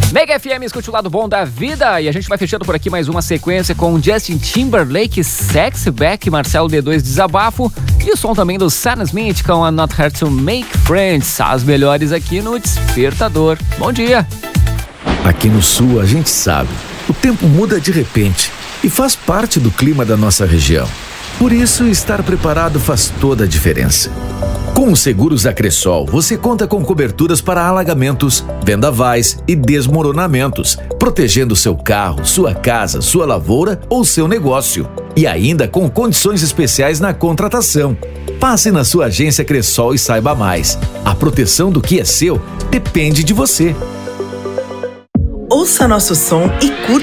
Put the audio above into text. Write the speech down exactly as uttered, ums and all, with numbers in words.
Mega F M, escute o lado bom da vida. E a gente vai fechando por aqui mais uma sequência com Justin Timberlake, Sexy Back, Marcelo D dois, Desabafo. E o som também do Sam Smith com I'm Not Hard to Make Friends. As melhores aqui no Despertador. Bom dia. Aqui no Sul a gente sabe, o tempo muda de repente e faz parte do clima da nossa região. Por isso, estar preparado faz toda a diferença. Com os seguros da Cressol, você conta com coberturas para alagamentos, vendavais e desmoronamentos, protegendo seu carro, sua casa, sua lavoura ou seu negócio. E ainda com condições especiais na contratação. Passe na sua agência Cressol e saiba mais. A proteção do que é seu depende de você. Ouça nosso som e curta